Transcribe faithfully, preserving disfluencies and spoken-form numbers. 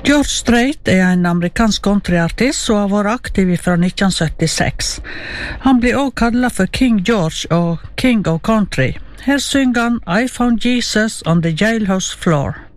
George Strait er en amerikansk countryartist som har vært aktiv fra nitten syttiseks. Han blir også kallet for King George og King of Country. Her synger han I Found Jesus on the Jailhouse Floor.